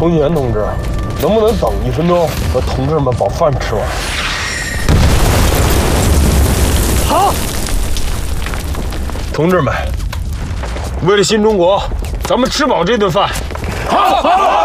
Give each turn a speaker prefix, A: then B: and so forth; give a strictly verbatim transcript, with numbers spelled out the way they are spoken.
A: 程序员同志，能不能等一分钟，和同志们把饭吃完？好，同志们，为了新中国，咱们吃饱这顿饭。好，好。